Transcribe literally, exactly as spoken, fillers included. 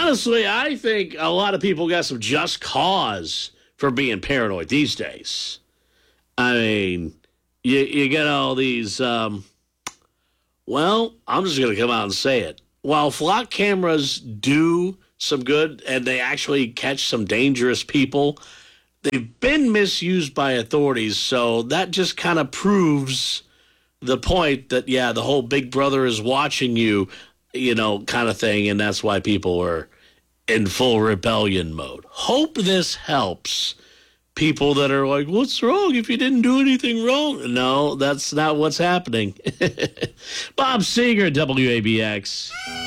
honestly, I think a lot of people got some just cause for being paranoid these days. I mean, you, you get all these, um, well, I'm just going to come out and say it. While flock cameras do some good and they actually catch some dangerous people, they've been misused by authorities. So that just kind of proves the point that, yeah, the whole Big Brother is watching you, you know, kind of thing. And that's why people are in full rebellion mode. Hope this helps people that are like, what's wrong if you didn't do anything wrong? No, that's not what's happening. Bob Seger, W A B X.